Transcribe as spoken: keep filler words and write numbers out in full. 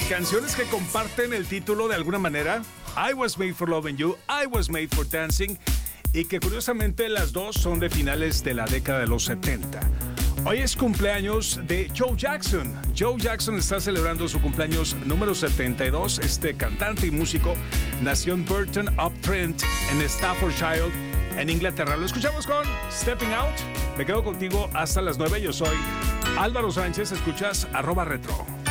Canciones que comparten el título de alguna manera. I Was Made for Loving You, I Was Made for Dancing, y que curiosamente las dos son de finales de la década de los setenta. Hoy es cumpleaños de Joe Jackson. Joe Jackson está celebrando su cumpleaños número setenta y dos. Este cantante y músico nació en Burton-upon-Trent, en Staffordshire, en Inglaterra. Lo escuchamos con Stepping Out. Me quedo contigo hasta las nueve. Yo soy Álvaro Sánchez. Escuchas arroba retro.